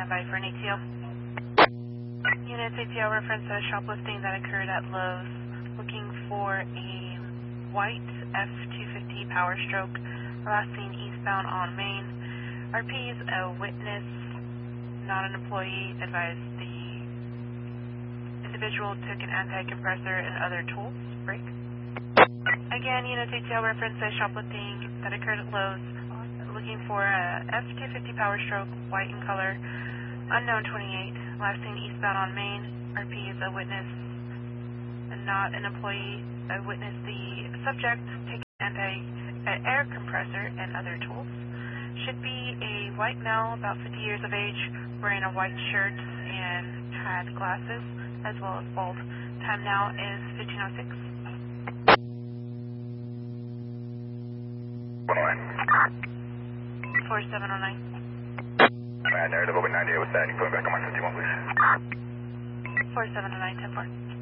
stand by for an ATO. Units ATO reference a shoplifting that occurred at Lowe's, looking for a white F-250 Power Stroke, last seen eastbound on Main. RP's a witness, not an employee, advised the individual took an anti-compressor and other tools. Break. Again, units ATO reference a shoplifting that occurred at Lowe's, looking for a F-250 Power Stroke, white in color, unknown 28, last seen eastbound on Main. RP is a witness, not an employee. I witnessed the subject take an anti-air compressor and other tools. Should be a white male, about 50 years of age, wearing a white shirt and had glasses, as well as bald. Time now is 15:06. 4709. Narrative over 98 with standing, putting back on my 51, please. 4709, 10-4.